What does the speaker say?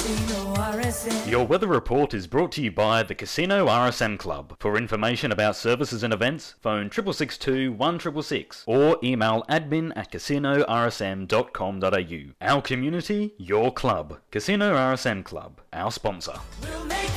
Casino RSM. Your weather report is brought to you by the Casino RSM Club. For information about services and events, phone 6662 1666 or email admin@casinorsm.com.au. Our community, your club. Casino RSM Club, our sponsor. We'll make